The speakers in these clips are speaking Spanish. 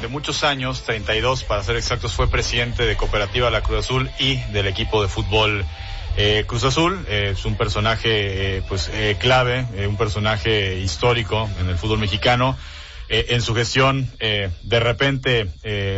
durante muchos años, 32 para ser exactos, fue presidente de Cooperativa La Cruz Azul y del equipo de fútbol Cruz Azul. Es un personaje clave, un personaje histórico en el fútbol mexicano. En su gestión de repente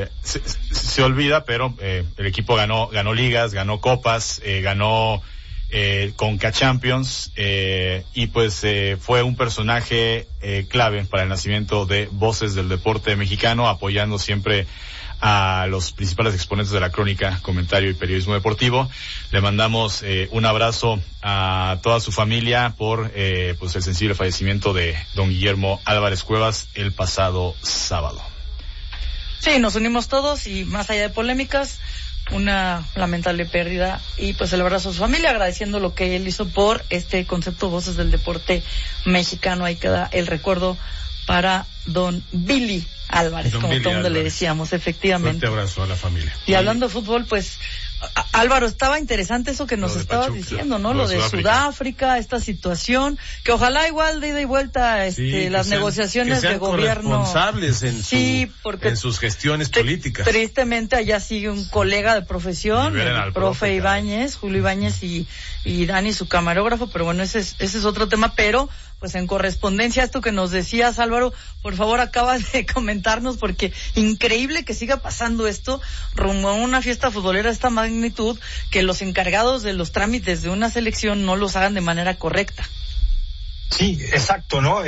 se olvida, pero el equipo ganó ligas, ganó copas, ganó Conca Champions, y fue un personaje clave para el nacimiento de Voces del Deporte Mexicano, apoyando siempre a los principales exponentes de la crónica, comentario y periodismo deportivo. Le mandamos un abrazo a toda su familia por el sensible fallecimiento de don Guillermo Álvarez Cuevas el pasado sábado. Sí, nos unimos todos y más allá de polémicas, una lamentable pérdida, y el abrazo a su familia, agradeciendo lo que él hizo por este concepto Voces del Deporte Mexicano. Ahí queda el recuerdo para don Billy Álvarez, como todo el mundo le decíamos, efectivamente. Fuerte abrazo a la familia. Y hablando de fútbol, Álvaro, estaba interesante eso que nos estabas diciendo, ¿no? Lo de Sudáfrica, esta situación, que ojalá igual de ida y vuelta las negociaciones de gobierno responsables en sus gestiones políticas. Tristemente allá sigue un colega de profesión, el profe Ibáñez, Julio Ibáñez y Dani, su camarógrafo, pero bueno, ese es otro tema, pero en correspondencia a esto que nos decías, Álvaro, por favor acabas de comentarnos, porque increíble que siga pasando esto rumbo a una fiesta futbolera de esta magnitud, que los encargados de los trámites de una selección no los hagan de manera correcta. Sí, exacto, ¿no?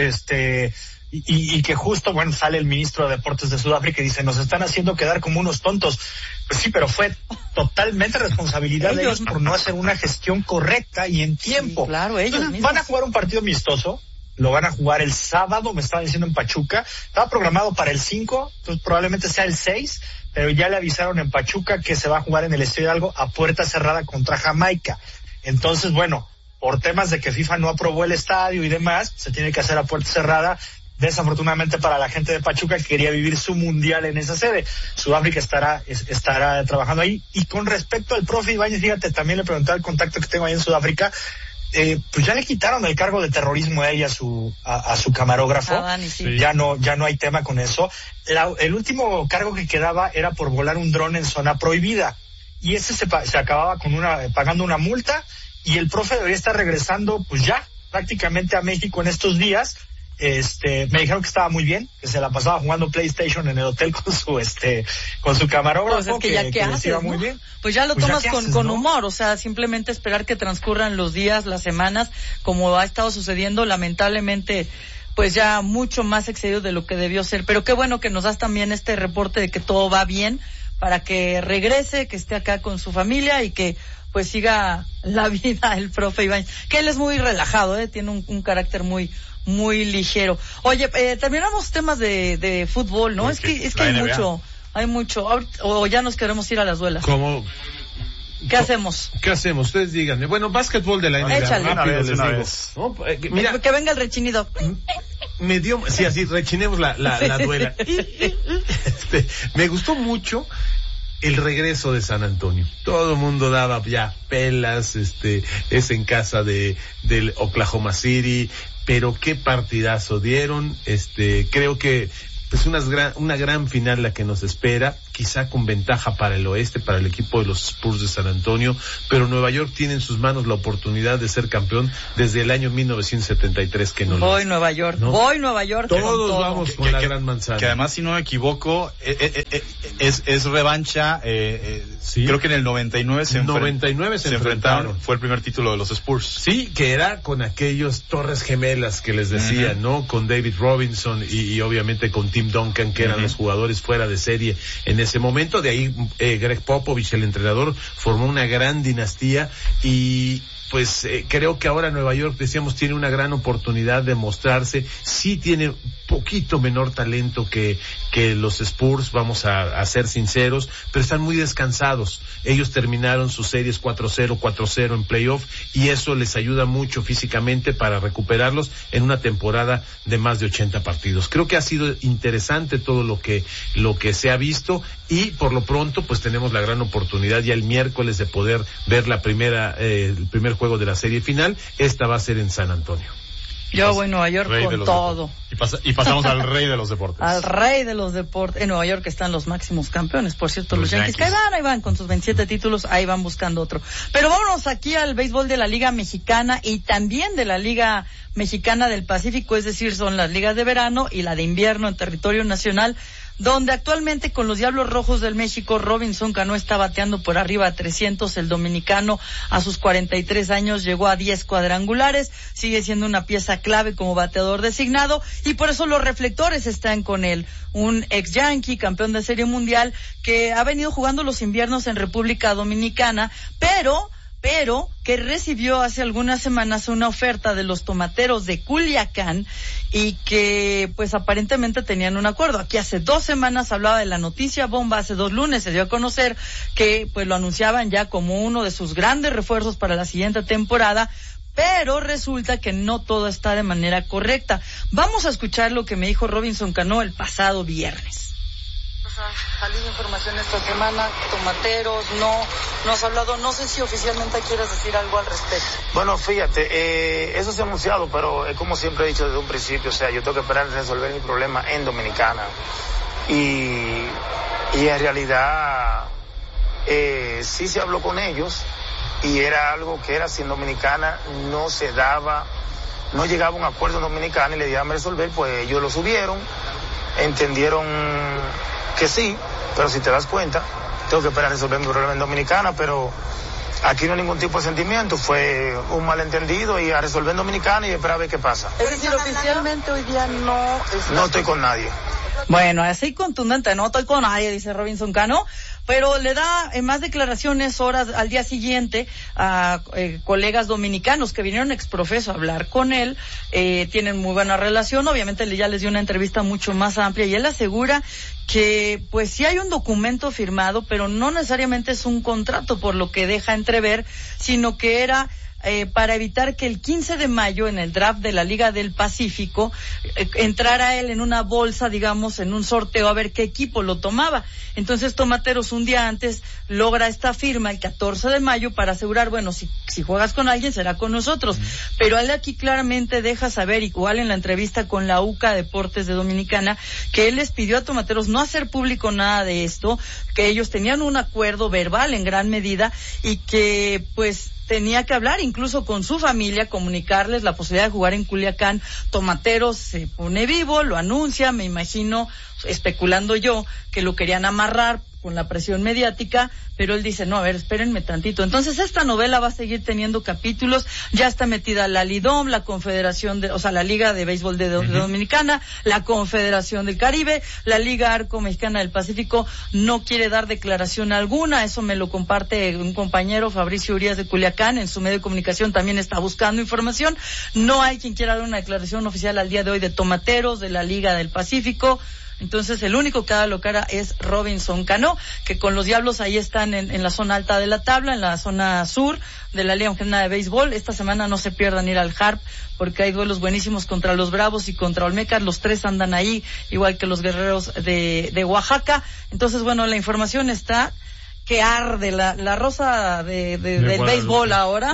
Y que justo, sale el ministro de Deportes de Sudáfrica y dice, nos están haciendo quedar como unos tontos. Pues sí, pero fue totalmente responsabilidad de ellos por no hacer una gestión correcta y en tiempo. Sí, claro, ellos Entonces, mismos. van a jugar un partido amistoso, lo van a jugar el sábado, me estaban diciendo en Pachuca, estaba programado para el 5, entonces probablemente sea el 6, pero ya le avisaron en Pachuca que se va a jugar en el Estadio Hidalgo a puerta cerrada contra Jamaica. Entonces, por temas de que FIFA no aprobó el estadio y demás, se tiene que hacer a puerta cerrada. Desafortunadamente para la gente de Pachuca, que quería vivir su mundial en esa sede. Sudáfrica estará trabajando ahí. Y con respecto al profe Ibáñez, fíjate, también le pregunté al contacto que tengo ahí en Sudáfrica, ya le quitaron el cargo de terrorismo a ella, a su camarógrafo. Dani, sí. Ya no hay tema con eso. El último cargo que quedaba era por volar un dron en zona prohibida. Y ese se acababa con pagando una multa, y el profe debería estar regresando, prácticamente a México en estos días. Me dijeron que estaba muy bien, que se la pasaba jugando PlayStation en el hotel con su camarógrafo, que haces, iba muy bien. Pues ya lo tomas con humor, o sea, simplemente esperar que transcurran los días, las semanas, como ha estado sucediendo, lamentablemente, ya mucho más excedido de lo que debió ser. Pero qué bueno que nos das también este reporte de que todo va bien, para que regrese, que esté acá con su familia y que siga la vida el profe Iván, que él es muy relajado, tiene un carácter muy ligero. Oye, terminamos temas de fútbol, ¿no? Es que hay mucho, o ya nos queremos ir a las duelas. ¿Cómo? ¿Qué hacemos? Ustedes díganme. Básquetbol de la NBA. Échale. Rápido les digo. ¿No? Mira, que venga el rechinido. así rechinemos la duela. Me gustó mucho el regreso de San Antonio. Todo el mundo daba ya pelas, es en casa del Oklahoma City, pero qué partidazo dieron. Creo que una gran final la que nos espera, quizá con ventaja para el oeste, para el equipo de los Spurs de San Antonio, pero Nueva York tiene en sus manos la oportunidad de ser campeón desde el año 1973 que no lo Voy Nueva York, ¿no? Voy Nueva York. Todos vamos con la gran manzana. Que además, si no me equivoco, es revancha, sí. Creo que en el 99 se enfrentaron. Fue el primer título de los Spurs. Sí, que era con aquellos torres gemelas que les decía, ¿no? Con David Robinson y obviamente con Tim Duncan, que eran los jugadores fuera de serie en ese momento. De ahí Greg Popovich, el entrenador, formó una gran dinastía y creo que ahora Nueva York, decíamos, tiene una gran oportunidad de mostrarse. Sí tiene poquito menor talento que los Spurs, vamos a ser sinceros, pero están muy descansados. Ellos terminaron sus series 4-0, 4-0 en playoff, y eso les ayuda mucho físicamente para recuperarlos en una temporada de más de 80 partidos. Creo que ha sido interesante todo lo que se ha visto, y por lo pronto tenemos la gran oportunidad ya el miércoles de poder ver el primer juego de la serie final. Esta va a ser en San Antonio. Yo voy a Nueva York con todo. Y pasamos al rey de los deportes. Al rey de los deportes. En Nueva York están los máximos campeones, por cierto, los Yankees. Que ahí van con sus 27 títulos, ahí van buscando otro. Pero vámonos aquí al béisbol de la Liga Mexicana y también de la Liga Mexicana del Pacífico, es decir, son las ligas de verano y la de invierno en territorio nacional, donde actualmente con los Diablos Rojos del México, Robinson Cano está bateando por arriba a 300, el dominicano a sus 43 años llegó a 10 cuadrangulares, sigue siendo una pieza clave como bateador designado y por eso los reflectores están con él, un ex Yankee, campeón de Serie Mundial, que ha venido jugando los inviernos en República Dominicana, pero que recibió hace algunas semanas una oferta de los Tomateros de Culiacán y que pues aparentemente tenían un acuerdo. Aquí hace 2 semanas hablaba de la noticia bomba, hace 2 lunes se dio a conocer que pues lo anunciaban ya como uno de sus grandes refuerzos para la siguiente temporada, pero resulta que no todo está de manera correcta. Vamos a escuchar lo que me dijo Robinson Cano el pasado viernes. Salió información esta semana, Tomateros no has hablado, no sé si oficialmente quieres decir algo al respecto. Bueno, fíjate, eso se ha anunciado, pero es como siempre he dicho desde un principio, o sea, yo tengo que esperar a resolver mi problema en Dominicana. Y en realidad, sí se habló con ellos, y era algo que era si en Dominicana no se daba, no llegaba a un acuerdo en Dominicana y le dieron a resolver, pues ellos lo subieron, entendieron que sí, pero si te das cuenta, tengo que esperar a resolver mi problema en Dominicana, pero aquí no hay ningún tipo de sentimiento, fue un malentendido y a resolver en Dominicana y esperar a ver qué pasa. Es decir, oficialmente hoy día no estoy con nadie. Bueno, así contundente, no estoy con nadie, dice Robinson Cano, pero le da más declaraciones horas al día siguiente a colegas dominicanos que vinieron exprofeso a hablar con él, tienen muy buena relación, obviamente ya les dio una entrevista mucho más amplia y él asegura que pues sí hay un documento firmado, pero no necesariamente es un contrato por lo que deja entrever, sino que era para evitar que el 15 de mayo en el draft de la Liga del Pacífico entrara él en una bolsa, digamos, en un sorteo a ver qué equipo lo tomaba. Entonces Tomateros un día antes logra esta firma el 14 de mayo para asegurar, bueno, si juegas con alguien será con nosotros. Pero él aquí claramente deja saber, igual en la entrevista con la UCA Deportes de Dominicana, que él les pidió a Tomateros no hacer público nada de esto, que ellos tenían un acuerdo verbal en gran medida y que pues tenía que hablar incluso con su familia, comunicarles la posibilidad de jugar en Culiacán. Tomateros se pone vivo, lo anuncia, me imagino, especulando yo, que lo querían amarrar con la presión mediática, pero él dice, no, a ver, espérenme tantito. Entonces esta novela va a seguir teniendo capítulos, ya está metida la LIDOM, la Confederación la Liga de Béisbol de Dominicana, la Confederación del Caribe, la Liga Arco Mexicana del Pacífico no quiere dar declaración alguna, eso me lo comparte un compañero, Fabricio Urias de Culiacán, en su medio de comunicación también está buscando información, no hay quien quiera dar una declaración oficial al día de hoy de Tomateros, de la Liga del Pacífico. Entonces el único que da lo cara es Robinson Cano, que con los Diablos ahí están en la zona alta de la tabla, en la zona sur de la Liga Mexicana de Béisbol. Esta semana no se pierdan ir al Harp, porque hay duelos buenísimos contra los Bravos y contra Olmecas, los 3 andan ahí, igual que los Guerreros de Oaxaca. Entonces, bueno, la información está que arde la rosa del béisbol ahora.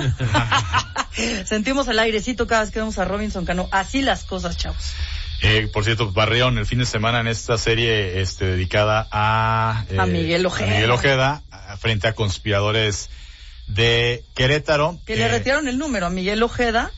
Sentimos el airecito cada vez que vemos a Robinson Cano. Así las cosas, chavos. Por cierto, barrieron el fin de semana en esta serie dedicada a Miguel Ojeda frente a Conspiradores de Querétaro. Que le retiraron el número a Miguel Ojeda,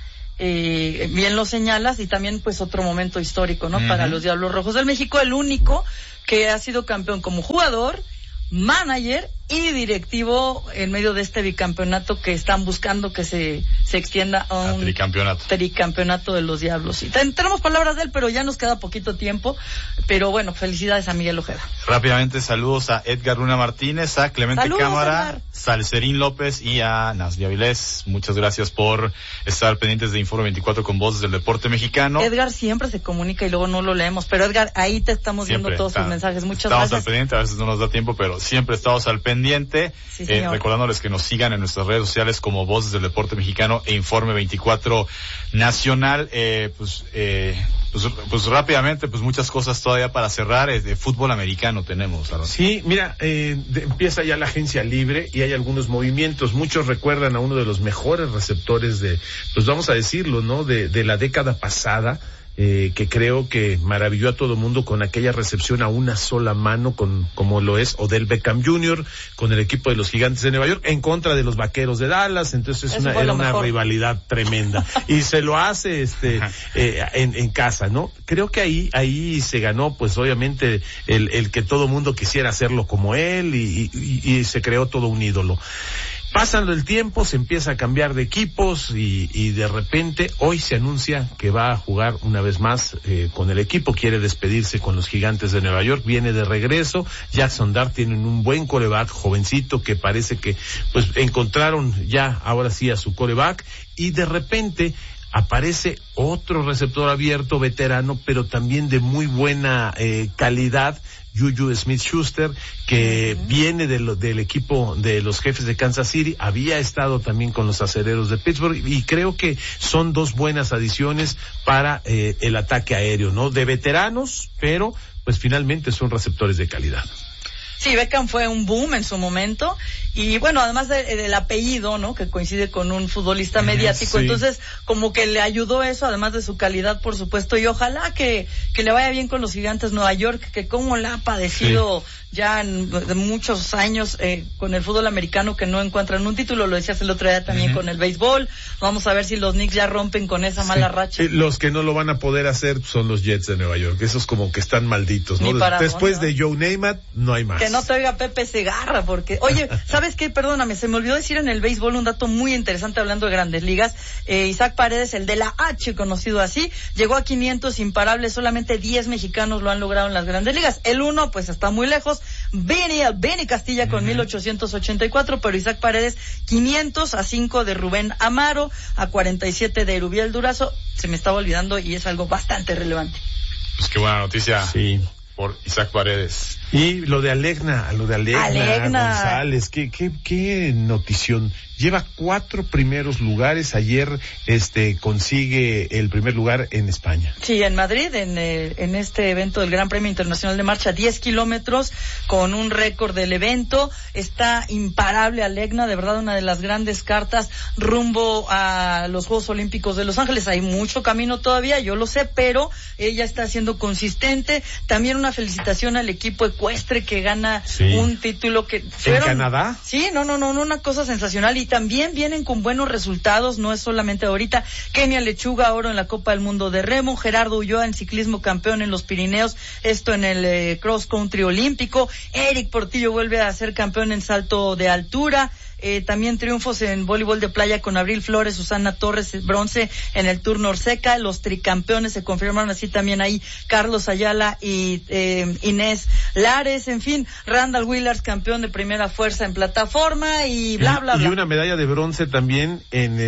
bien lo señalas, y también pues otro momento histórico, ¿no? Para los Diablos Rojos del México, el único que ha sido campeón como jugador, manager y directivo en medio de este bicampeonato que están buscando que se extienda a un tricampeonato de los Diablos. Y tenemos palabras de él, pero ya nos queda poquito tiempo. Pero bueno, felicidades a Miguel Ojeda. Rápidamente, saludos a Edgar Luna Martínez, a Clemente saludos, Cámara, Edgar. Salcerín López y a Nasli Avilés. Muchas gracias por estar pendientes de Informe 24 con Voces del Deporte Mexicano. Edgar siempre se comunica y luego no lo leemos, pero Edgar, ahí te estamos viendo todos sus mensajes. Muchas gracias. Estamos al pendiente, a veces no nos da tiempo, pero siempre estamos al pendiente. Sí, recordándoles que nos sigan en nuestras redes sociales como Voces del Deporte Mexicano e Informe 24 Nacional. Pues rápidamente, pues muchas cosas todavía para cerrar. De fútbol americano tenemos, Aaron. Sí, mira, empieza ya la agencia libre y hay algunos movimientos. Muchos recuerdan a uno de los mejores receptores pues vamos a decirlo, ¿no? De la década pasada. Que creo que maravilló a todo mundo con aquella recepción a una sola mano, como lo es Odell Beckham Jr., con el equipo de los Gigantes de Nueva York, en contra de los Vaqueros de Dallas. Entonces era una rivalidad tremenda. Y se lo hace en casa, ¿no? Creo que ahí se ganó, pues obviamente, el que todo mundo quisiera hacerlo como él, y se creó todo un ídolo. Pasando el tiempo, se empieza a cambiar de equipos y de repente hoy se anuncia que va a jugar una vez más con el equipo, quiere despedirse con los Gigantes de Nueva York, viene de regreso. Jackson Dart tienen un buen quarterback, jovencito, que parece que pues encontraron ya ahora sí a su quarterback, y de repente aparece otro receptor abierto, veterano, pero también de muy buena calidad, Juju Smith-Schuster, que viene del equipo de los Jefes de Kansas City, había estado también con los Acereros de Pittsburgh, y creo que son dos buenas adiciones para el ataque aéreo, ¿no? De veteranos, pero pues finalmente son receptores de calidad. Sí, Beckham fue un boom en su momento, y bueno, además del apellido, ¿no? Que coincide con un futbolista mediático, sí. Entonces como que le ayudó eso, además de su calidad, por supuesto, y ojalá que le vaya bien con los Gigantes Nueva York, que como la ha padecido ya de muchos años con el fútbol americano, que no encuentran un título. Lo decías el otro día también con el béisbol. Vamos a ver si los Knicks ya rompen con esa mala racha. Los que no lo van a poder hacer son los Jets de Nueva York, esos como que están malditos, ¿no? Después de Joe Namath no hay más. Que no te oiga Pepe Segarra, porque, oye, ¿sabes qué? Perdóname, se me olvidó decir en el béisbol un dato muy interesante hablando de Grandes Ligas. Isaac Paredes, el de la H, conocido así, llegó a 500 imparables, solamente 10 mexicanos lo han logrado en las Grandes Ligas. El uno, pues está muy lejos, Benny Castilla con 1884, pero Isaac Paredes 500, a 5 de Rubén Amaro, a 47 de Erubiel Durazo. Se me estaba olvidando y es algo bastante relevante. Pues qué buena noticia. Sí. Por Isaac Paredes. Y lo de Alegna González, qué notición. Lleva 4 primeros lugares. Ayer consigue el primer lugar en España. Sí, en Madrid, en este evento del Gran Premio Internacional de Marcha, 10 kilómetros, con un récord del evento. Está imparable Alegna, de verdad una de las grandes cartas rumbo a los Juegos Olímpicos de Los Ángeles. Hay mucho camino todavía, yo lo sé, pero ella está siendo consistente. También una felicitación al equipo ecuestre que gana un título que ¿En Canadá? Sí, no, una cosa sensacional. Y también vienen con buenos resultados, no es solamente ahorita. Kenia Lechuga, oro en la Copa del Mundo de Remo. Gerardo Ulloa en ciclismo, campeón en los Pirineos, esto en el cross country olímpico. Eric Portillo vuelve a ser campeón en salto de altura. También triunfos en voleibol de playa con Abril Flores, Susana Torres, bronce en el Tour Norseca. Los tricampeones se confirmaron así también ahí, Carlos Ayala y Inés Lares. En fin, Randall Willars, campeón de primera fuerza en plataforma, y bla. Y una medalla de bronce también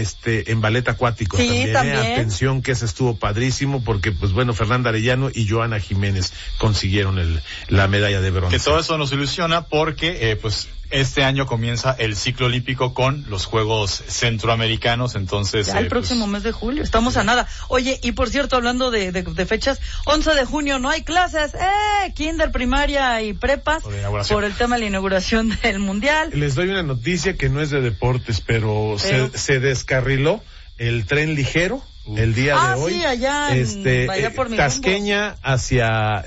en ballet acuático. Sí, también. Atención, que ese estuvo padrísimo, porque pues bueno, Fernanda Arellano y Joana Jiménez consiguieron la medalla de bronce. Que todo eso nos ilusiona porque pues este año comienza el ciclo olímpico con los Juegos Centroamericanos, entonces... Ya el próximo mes de julio, estamos a nada. Oye, y por cierto, hablando de fechas, 11 de junio no hay clases, kinder, primaria y prepas, por el tema de la inauguración del Mundial. Les doy una noticia que no es de deportes, pero se descarriló el tren ligero el día de hoy. Sí, allá por mi Tasqueña hacia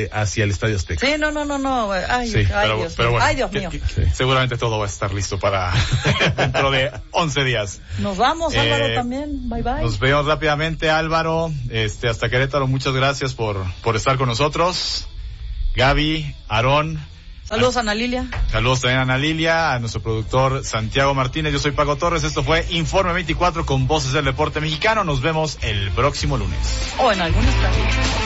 el Estadio Azteca. Sí, no. Ay, sí, pero bueno, ay, Dios mío. Seguramente todo va a estar listo para dentro de 11 días. Nos vamos, Álvaro, también. Bye. Nos vemos rápidamente, Álvaro. Hasta Querétaro, muchas gracias por estar con nosotros. Gaby, Aarón. Saludos a Ana Lilia. Saludos también a Ana Lilia, a nuestro productor Santiago Martínez. Yo soy Paco Torres. Esto fue Informe 24 con Voces del Deporte Mexicano. Nos vemos el próximo lunes. O en algún estadio.